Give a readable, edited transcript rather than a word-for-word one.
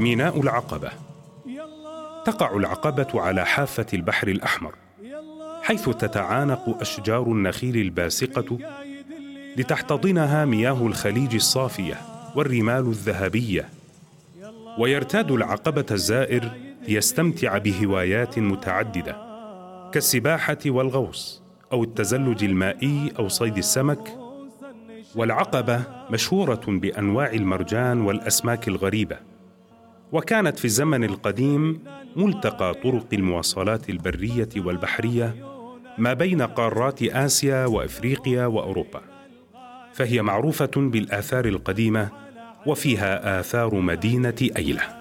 ميناء العقبة. تقع العقبة على حافة البحر الأحمر، حيث تتعانق أشجار النخيل الباسقة لتحتضنها مياه الخليج الصافية والرمال الذهبية. ويرتاد العقبة الزائر ليستمتع بهوايات متعددة كالسباحة والغوص أو التزلج المائي أو صيد السمك. والعقبة مشهورة بأنواع المرجان والأسماك الغريبة، وكانت في الزمن القديم ملتقى طرق المواصلات البرية والبحرية ما بين قارات آسيا وأفريقيا وأوروبا، فهي معروفة بالآثار القديمة وفيها آثار مدينة أيلة.